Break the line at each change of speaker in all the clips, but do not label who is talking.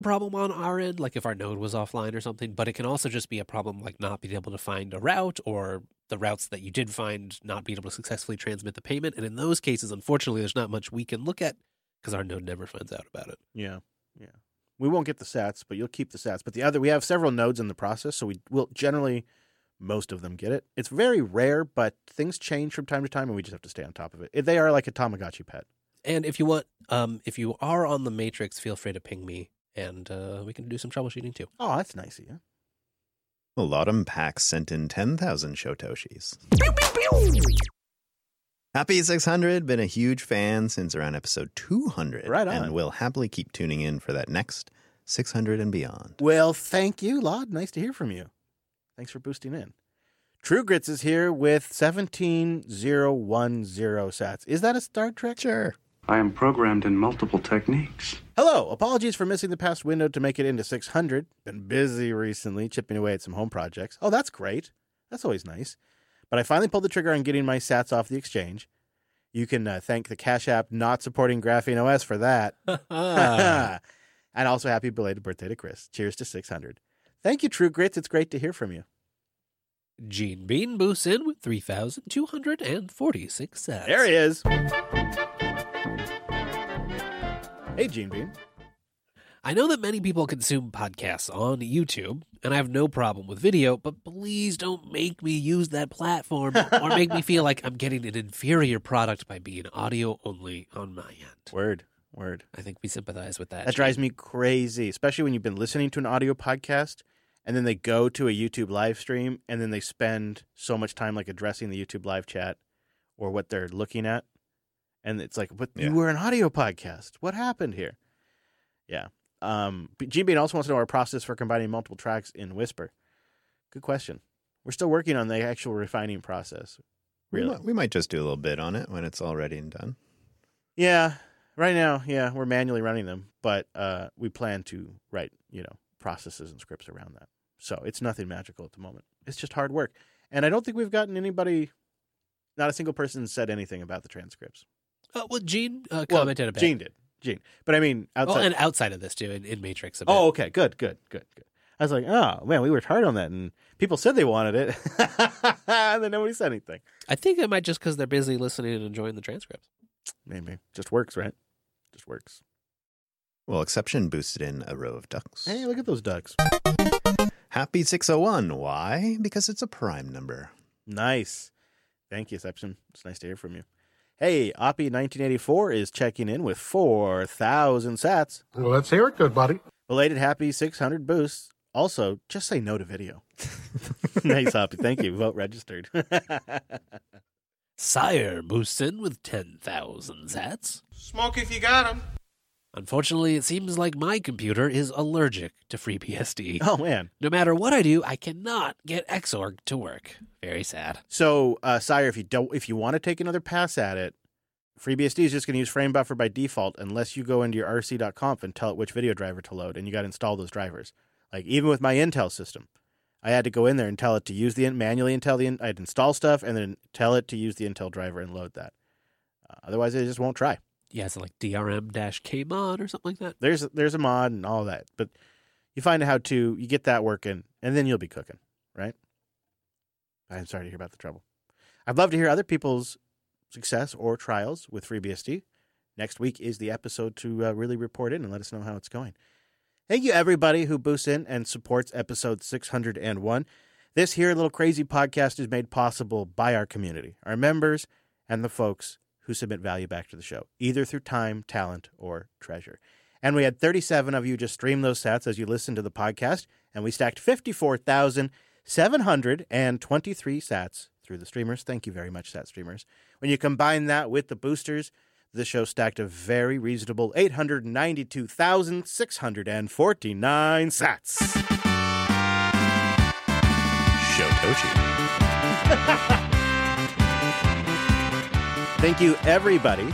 problem on our end, like if our node was offline or something, but it can also just be a problem like not being able to find a route, or the routes that you did find not being able to successfully transmit the payment. And in those cases, unfortunately, there's not much we can look at because our node never finds out about it.
Yeah. We won't get the sats, but you'll keep the sats. But we have several nodes in the process, so we will generally, most of them get it. It's very rare, but things change from time to time, and we just have to stay on top of it. They are like a Tamagotchi pet.
And if you want, if you are on the Matrix, feel free to ping me, and we can do some troubleshooting too.
Oh, that's nice of you.
Well, Autumn Pax sent in 10,000 Shotoshis. Happy 600, been a huge fan since around episode 200.
Right on.
And will happily keep tuning in for that next 600 and beyond.
Well, thank you, Laud. Nice to hear from you. Thanks for boosting in. True Grits is here with 17010 sats. Is that a Star Trek?
Sure.
I am programmed in multiple techniques.
Hello. Apologies for missing the past window to make it into 600. Been busy recently, chipping away at some home projects. Oh, that's great. That's always nice. But I finally pulled the trigger on getting my sats off the exchange. You can thank the Cash App not supporting Graphene OS for that. And also happy belated birthday to Chris. Cheers to 600. Thank you, True Grits. It's great to hear from you.
Gene Bean boosts in with 3,246 sats.
There he is. Hey, Gene Bean.
I know that many people consume podcasts on YouTube, and I have no problem with video, but please don't make me use that platform or make me feel like I'm getting an inferior product by being audio only on my end.
Word.
I think we sympathize with that.
That drives me crazy, especially when you've been listening to an audio podcast and then they go to a YouTube live stream and then they spend so much time like addressing the YouTube live chat or what they're looking at. And it's like, but you were an audio podcast. What happened here? Yeah. Gene Bean also wants to know our process for combining multiple tracks in Whisper. Good question. We're still working on the actual refining process. Really.
We might just do a little bit on it when it's all ready and done.
Yeah. Right now, we're manually running them, but we plan to write, processes and scripts around that. So it's nothing magical at the moment. It's just hard work. And I don't think we've gotten anybody, not a single person said anything about the transcripts.
Well, Gene commented a bit.
Gene did. But I mean, outside.
Well, and outside of this, too, in Matrix a bit.
Oh, okay. Good. I was like, oh, man, we worked hard on that, and people said they wanted it, and then nobody said anything.
I think it might just because they're busy listening and enjoying the transcripts.
Maybe. Just works, right? Just works.
Well, Exception boosted in a row of ducks.
Hey, look at those ducks.
Happy 601. Why? Because it's a prime number.
Nice. Thank you, Exception. It's nice to hear from you. Hey, Oppie1984 is checking in with 4,000 sats.
Well, let's hear it, good buddy.
Belated happy 600 boosts. Also, just say no to video. Nice, Oppie. Thank you. Vote registered.
Sire boosts in with 10,000 sats.
Smoke if you got 'em.
Unfortunately, it seems like my computer is allergic to FreeBSD.
Oh, man.
No matter what I do, I cannot get Xorg to work. Very sad.
So, Sire, if you want to take another pass at it, FreeBSD is just going to use FrameBuffer by default unless you go into your rc.conf and tell it which video driver to load, and you got to install those drivers. Like, even with my Intel system, I had to go in there and tell it to use manually I'd install stuff and then tell it to use the Intel driver and load that. Otherwise, it just won't try.
Yeah, it's like DRM-Kmod or something like that.
There's a mod and all that, but you find out how to, you get that working, and then you'll be cooking, right? I'm sorry to hear about the trouble. I'd love to hear other people's success or trials with FreeBSD. Next week is the episode to really report in and let us know how it's going. Thank you, everybody who boosts in and supports episode 601. This here little crazy podcast is made possible by our community, our members, and the folks who submit value back to the show, either through time, talent, or treasure. And we had 37 of you just stream those sats as you listen to the podcast, and we stacked 54,723 sats through the streamers. Thank you very much, sat streamers. When you combine that with the boosters, the show stacked a very reasonable 892,649 sats.
Shotoshi.
Thank you, everybody.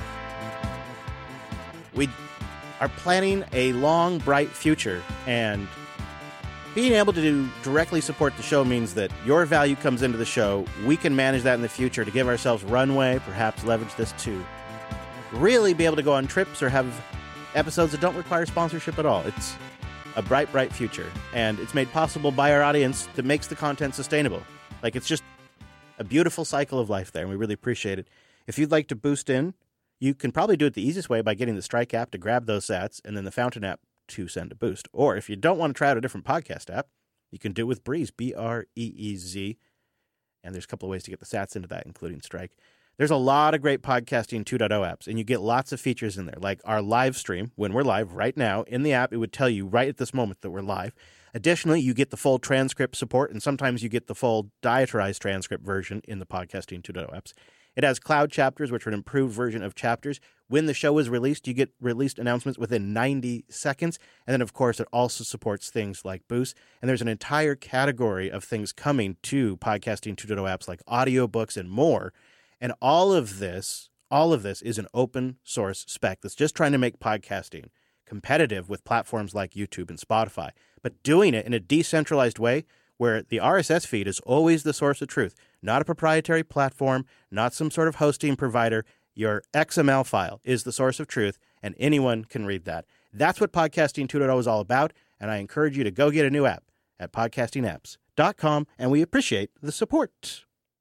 We are planning a long, bright future, and being able to directly support the show means that your value comes into the show. We can manage that in the future to give ourselves runway, perhaps leverage this to really be able to go on trips or have episodes that don't require sponsorship at all. a bright, bright future. And it's made possible by our audience that makes the content sustainable. Like, it's just a beautiful cycle of life there, and we really appreciate it. If you'd like to boost in, you can probably do it the easiest way by getting the Strike app to grab those sats and then the Fountain app to send a boost. Or if you don't want to try out a different podcast app, you can do it with Breeze, Breez. And there's a couple of ways to get the sats into that, including Strike. There's a lot of great Podcasting 2.0 apps, and you get lots of features in there, like our live stream. When we're live right now in the app, it would tell you right at this moment that we're live. Additionally, you get the full transcript support, and sometimes you get the full dietarized transcript version in the Podcasting 2.0 apps. It has cloud chapters, which are an improved version of chapters. When the show is released, you get released announcements within 90 seconds. And then, of course, it also supports things like Boost. And there's an entire category of things coming to Podcasting 2.0 apps like audiobooks and more. And all of this is an open source spec that's just trying to make podcasting competitive with platforms like YouTube and Spotify, but doing it in a decentralized way where the RSS feed is always the source of truth, not a proprietary platform, not some sort of hosting provider. Your XML file is the source of truth, and anyone can read that. That's what Podcasting 2.0 is all about, and I encourage you to go get a new app at podcastingapps.com, and we appreciate the support.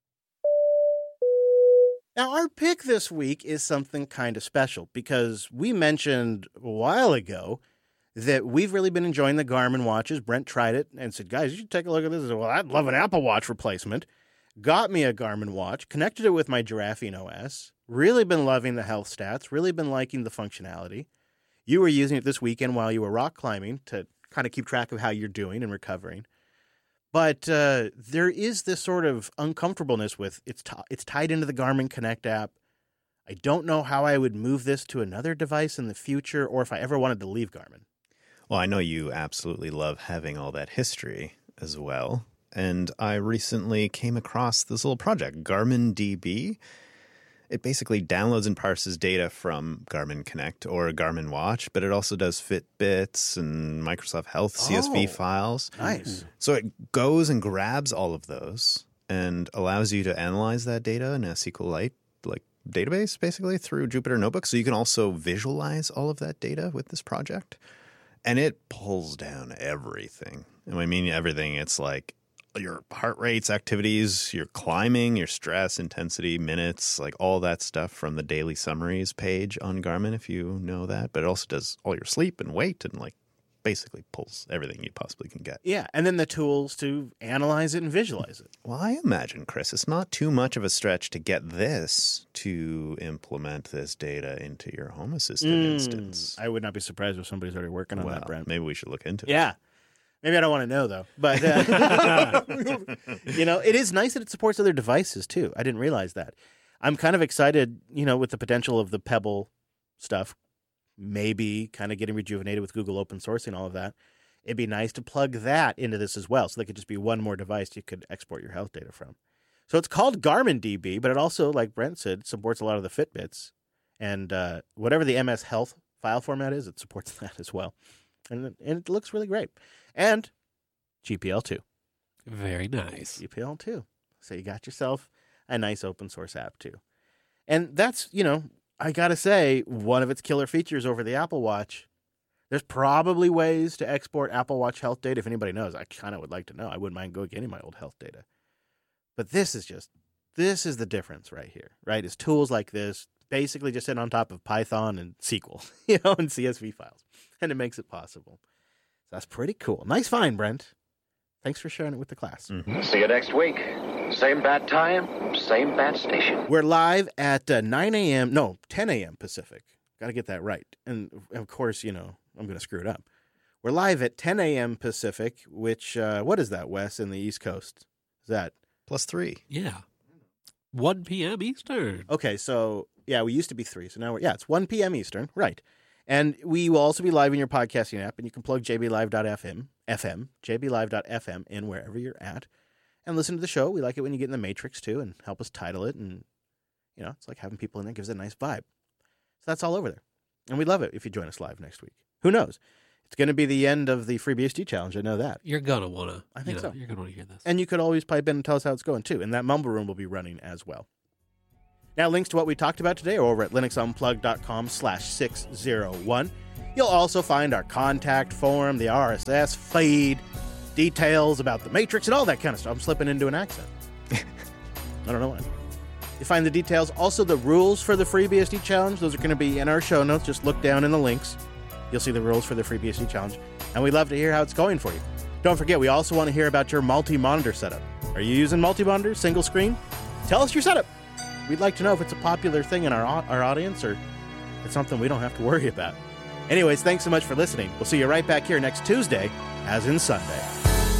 Now, our pick this week is something kind of special because we mentioned a while ago that we've really been enjoying the Garmin watches. Brent tried it and said, guys, you should take a look at this. I said, well, I'd love an Apple Watch replacement. Got me a Garmin watch, connected it with my Giraffing OS. Really been loving the health stats, really been liking the functionality. You were using it this weekend while you were rock climbing to kind of keep track of how you're doing and recovering. But there is this sort of uncomfortableness with it's tied into the Garmin Connect app. I don't know how I would move this to another device in the future or if I ever wanted to leave Garmin.
Well, I know you absolutely love having all that history as well. And I recently came across this little project, Garmin DB. It basically downloads and parses data from Garmin Connect or a Garmin Watch, but it also does Fitbits and Microsoft Health CSV files.
Nice.
So it goes and grabs all of those and allows you to analyze that data in a SQLite like database, basically, through Jupyter Notebook. So you can also visualize all of that data with this project. And it pulls down everything. And when I mean everything, it's like your heart rates, activities, your climbing, your stress, intensity, minutes, like all that stuff from the daily summaries page on Garmin, if you know that. But it also does all your sleep and weight and like basically pulls everything you possibly can get.
Yeah, and then the tools to analyze it and visualize it.
Well, I imagine, Chris, it's not too much of a stretch to get this to implement this data into your Home Assistant instance.
I would not be surprised if somebody's already working on that, Brent.
Maybe we should look into it.
Yeah. Maybe I don't want to know, though. But, it is nice that it supports other devices, too. I didn't realize that. I'm kind of excited, with the potential of the Pebble stuff, maybe kind of getting rejuvenated with Google open sourcing all of that. It'd be nice to plug that into this as well, so there could just be one more device you could export your health data from. So it's called Garmin DB, but it also, like Brent said, supports a lot of the Fitbits. And whatever the MS Health file format is, it supports that as well. And it looks really great. And GPL2.
Very nice.
GPL2. So you got yourself a nice open source app, too. And that's, I got to say, one of its killer features over the Apple Watch. There's probably ways to export Apple Watch health data. If anybody knows, I kind of would like to know. I wouldn't mind going getting my old health data. But this is the difference right here, right? Is tools like this basically just sit on top of Python and SQL, and CSV files. And it makes it possible. So that's pretty cool. Nice find, Brent. Thanks for sharing it with the class.
Mm-hmm.
See you next week. Same bad time, same bad station.
We're live at 10 a.m. Pacific. Got to get that right. And, of course, I'm going to screw it up. We're live at 10 a.m. Pacific, which, what is that, Wes, in the East Coast? Is that?
+3.
Yeah. 1 p.m. Eastern.
Okay, so, yeah, we used to be 3. So now it's 1 p.m. Eastern. Right. And we will also be live in your podcasting app, and you can plug jblive.fm, jblive.fm in wherever you're at, and listen to the show. We like it when you get in the Matrix, too, and help us title it. And, it's like having people in there gives it a nice vibe. So that's all over there. And we'd love it if you join us live next week. Who knows? It's going to be the end of the FreeBSD challenge. I know that.
You're going to want to.
I think so.
You're going to want to hear this.
And you could always pipe in and tell us how it's going, too. And that Mumble Room will be running as well. Now, links to what we talked about today are over at linuxunplug.com/601. You'll also find our contact form, the RSS feed, details about the Matrix, and all that kind of stuff. I'm slipping into an accent. I don't know why. You find the details, also the rules for the FreeBSD challenge. Those are going to be in our show notes. Just look down in the links. You'll see the rules for the FreeBSD challenge. And we'd love to hear how it's going for you. Don't forget, we also want to hear about your multi-monitor setup. Are you using multi-monitor, single screen? Tell us your setup. We'd like to know if it's a popular thing in our audience or it's something we don't have to worry about. Anyways, thanks so much for listening. We'll see you right back here next Tuesday, as in Sunday.